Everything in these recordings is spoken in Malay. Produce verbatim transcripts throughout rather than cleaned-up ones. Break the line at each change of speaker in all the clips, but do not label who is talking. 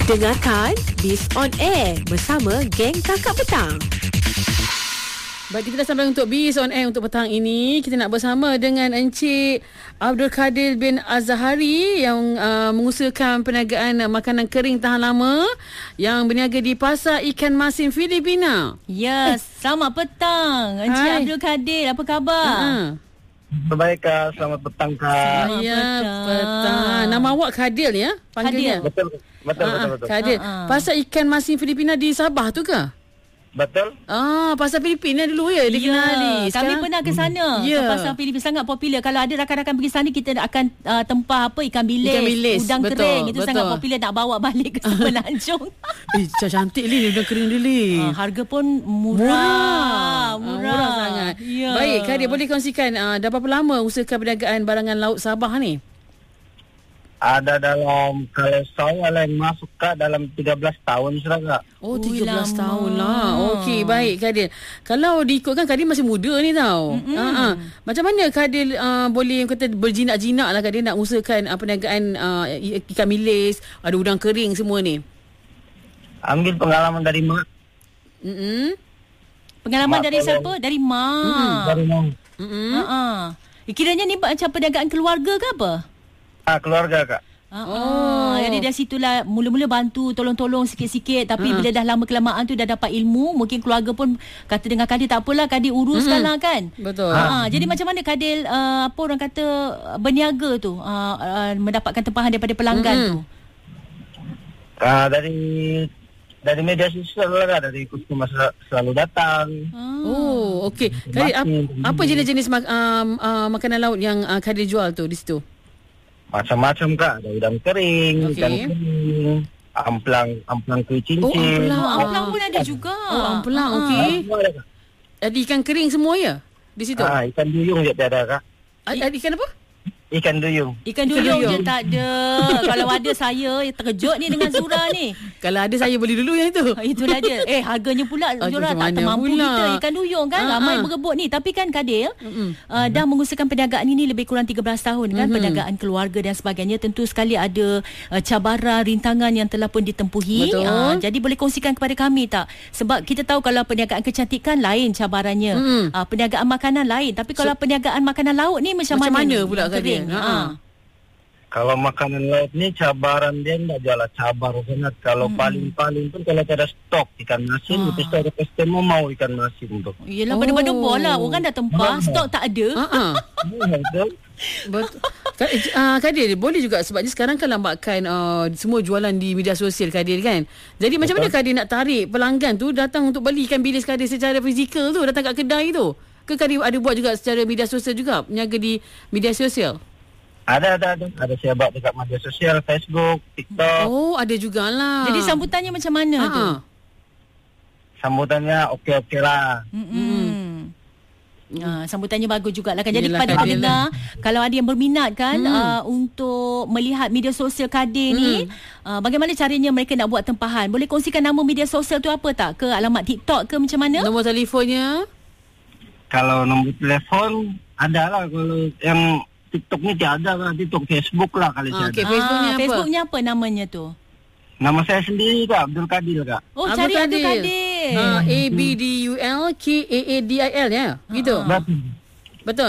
Dengarkan Biz on Air bersama Geng Kakak Petang.
Baik, kita dah sampai untuk Biz on Air untuk petang ini. Kita nak bersama dengan Encik Abdul Kadir bin Azhari yang uh, mengusahakan perniagaan makanan kering tahan lama yang berniaga di Pasar Ikan Masin Filipina.
Ya, selamat petang Encik
Hai.
Abdul Kadir, apa khabar?
Uh-huh.
Baik Kak, selamat petang Kak.
Selamat
Ya,
petang.
petang. Nama awak Kadir ya? Panggilnya?
Kadir.
Betul, betul,
Ah,
betul, betul.
Kadir.
Ah, ah.
Pasar Ikan Masin Filipina di Sabah tu ke?
Betul.
Ah, Pasar Filipina dulu ya dia kenali.
Kami pernah ke sana.
Ya.
Ke Pasar Filipina sangat popular. Kalau ada rakan-rakan pergi sana, kita akan uh, tempah apa ikan bilis,
Ikan bilis,
udang
betul,
kering. Itu
betul.
sangat popular, nak bawa balik ke Semenanjung.
Eh, cantik ni udang kering dia ni.
uh, harga pun murah.
Murah.
Murah,
Ah, murah sangat.
Ya.
Baik, Kadir boleh kongsikan uh, dah berapa lama usahakan perniagaan barangan laut Sabah ni?
Ada dalam, kalau saya lah yang masuk Kak, dalam tiga belas tahun sudah Kak.
Oh,
Ui,
tiga belas
lama.
tahun lah. Okey, baik Kadir. Kalau diikutkan Kadir masih muda ni tau. Ha, macam mana Kadir uh, boleh kata berjinak-jinak lah Kadir nak usahakan uh, perniagaan uh, ikan milis, ada udang kering semua ni?
Ambil pengalaman dari mak.
Mm-mm.
Pengalaman
Mak
dari
tolong.
siapa? Dari mak.
Dari mak.
Mm-mm.
Uh-uh. Kiranya ni macam perniagaan keluarga ke apa?
Ah, keluarga Kak.
Ah,
Oh.
jadi dari situlah mula-mula bantu tolong-tolong sikit-sikit, tapi
Ha.
bila dah lama kelamaan tu dah dapat ilmu, mungkin keluarga pun kata dengan Kadir tak apalah, Kadir uruskan lah kan.
Betul.
Ha. Jadi macam mana Kadir uh, apa orang kata uh, berniaga tu, uh, uh, mendapatkan tempahan daripada pelanggan
Mm-mm.
tu.
Ah, dari dari media sosial lah Kak, dari customer sel- selalu datang.
Oh, okey. Kadir, ap,
Makin.
apa jenis-jenis mak, um, uh, makanan laut yang uh, Kadir jual tu di situ?
Macam-macam Kak, ada udang kering,
Okey.
ikan kering, amplang, amplang kuih cincin.
Oh, amplang.
Oh, amplang pun ada juga.
Oh, amplang,
Ah.
okey.
Semua ada Kak.
Ada ikan kering semua ya di situ?
Ah, ikan duyung je ada Kak.
Ada, ada ikan apa?
Ikan duyung.
Ikan duyung je
duyung.
tak ada. Kalau ada saya terkejut ni dengan Zura ni.
Kalau ada saya beli dulu yang itu.
Itulah dia. Eh, harganya pula
Ah,
Zura
macam
tak
mana
termampu
pula?
kita. Ikan duyung kan,
Ah,
ramai
ah.
berebut ni. Tapi kan Kadir,
Mm-mm.
uh, dah mengusahakan perniagaan ini lebih kurang tiga belas tahun kan,
Mhm.
perniagaan keluarga dan sebagainya. Tentu sekali ada uh, cabaran, rintangan yang telah pun ditempuhi.
Betul.
Uh, jadi boleh kongsikan kepada kami tak? Sebab kita tahu kalau perniagaan kecantikan lain cabarannya.
Mm.
Uh, perniagaan makanan lain. Tapi kalau perniagaan makanan laut ni macam,
Macam
mana?
mana
ni?
pula,
Yang
Kadir?
kering.
Ha.
Ah.
Kalau makanan laut ni cabaran dia enggak jualan cabar sangat. Kalau
Mm-mm.
paling-paling pun kalau tak ada stok ikan masin,
Ah.
itu stok ada customer mau ikan masin tu.
Yelah,
Oh.
berdebar-debar lah. Orang dah tempah, stok tak ada.
Ha ah.
Ya, betul.
Betul. Ka- uh, Kadir, boleh juga sebabnya sekarang kan lambakan uh, semua jualan di media sosial Kadir kan. Jadi macam mana Kadir nak tarik pelanggan tu datang untuk beli ikan bilis Kadir secara fizikal tu, datang kat kedai tu? Ke Kadir ada buat juga secara media sosial juga, berniaga di media sosial?
Ada, ada, ada. Ada saya buat dekat media sosial, Facebook, TikTok.
Oh, ada jugalah.
Jadi sambutannya macam mana
Ha
tu?
ah.
Sambutannya okey-okey lah.
Hmm. Uh, sambutannya bagus jugalah kan. Jadi
Yelah,
kepada
Kadir
pendengar, kalau ada yang berminat kan
Hmm.
uh, untuk melihat media sosial Kadir ni, uh, bagaimana caranya mereka nak buat tempahan? Boleh kongsikan nama media sosial tu apa tak? Ke alamat TikTok ke macam mana?
Nombor telefonnya?
Kalau nombor telefon, ada lah. Kalau yang TikTok ni tiada lah. TikTok, Facebook lah kalau
Ah,
saya
okey.
ada.
Facebooknya apa?
Facebooknya apa namanya tu?
Nama saya sendiri Kak, Abdul Kadir Kak.
Oh,
Abdul
cari Abdul
Kadir.
Kadir.
Ah, A B D U L K A A D I L ya? Gitu.
Betul.
Betul.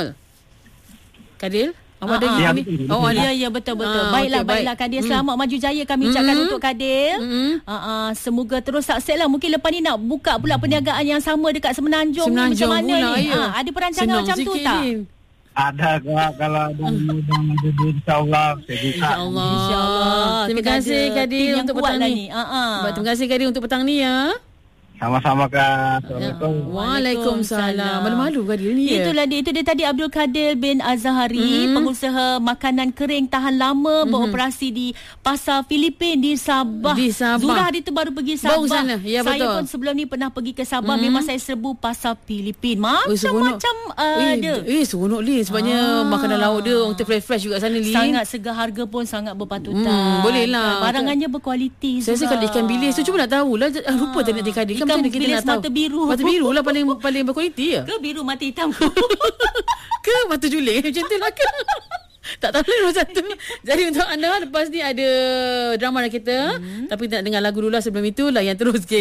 Kadir? Awak
Ah,
ada
ah.
yang
Ya,
ni?
betul,
Oh, ada.
Ya, ya, betul-betul.
Ah,
baiklah,
okey, baik.
baiklah Kadir.
Hmm.
Selamat maju jaya kami ucapkan
Mm-mm.
untuk Kadir.
Mm-mm.
Uh, uh, semoga terus sukses lah. Mungkin lepas ni nak buka pula perniagaan yang sama dekat Semenanjung, ni.
Semenanjung
Macam mana
pula,
ni?
ya.
Ah, ada perancangan
Senang
macam tu
sikit,
tak?
Din.
Ada Kak, kalau ada mudah ada duit, insyaAllah saya buka.
InsyaAllah.
InsyaAllah.
Terima
Kita
kasih
ada
Kadir
tim yang
untuk
kuat
petang
lah
ni.
ni. Ah, ah.
Baik, terima kasih Kadir untuk petang ni ya.
Sama-sama Kak. Assalamualaikum.
Waalaikumsalam. Malu-malu Kadir ni ya.
Itulah dia. Itu dia tadi Abdul Kadir bin Azhari,
Mhm.
pengusaha makanan kering tahan lama, beroperasi di Pasar Filipin di Sabah.
Di Sabah.
Zura hari tu baru pergi Sabah.
Baru sana. Ya,
saya
betul.
pun sebelum ni pernah pergi ke Sabah.
Mhm.
Memang saya serbu Pasar Filipin.
Oh, seronok.
Macam-macam uh,
eh,
ada.
Eh, seronok Lin. Sebabnya
Ah.
makanan laut dia orang terfresh-fresh juga sana Lin.
Sangat segar, harga pun sangat berpatutan.
Hmm, boleh lah.
Kan? Barangannya berkualiti.
Saya rasa
Zura.
kalau ikan bilis tu cuba nak tahu lah. Ah, lupa tadi nak Kadir. Kan
Ikan
macam mana kita
bilis
nak tahu?
mata biru.
Mata biru lah paling paling berkualiti ya.
Ke biru mata hitam.
Ke mata juling macam tu lah ke? Tak tahu nombor satu. Jadi untuk anda lepas ni ada drama nak kita. Hmm. Tapi kita nak dengar lagu dulu lah sebelum itu. Layan terus.